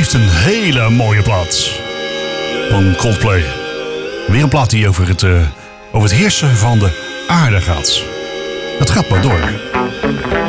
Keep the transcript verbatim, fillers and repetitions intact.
eerst een hele mooie plaat van Coldplay. Weer een plaat die over het, uh, over het heersen van de aarde gaat. Het gaat maar door.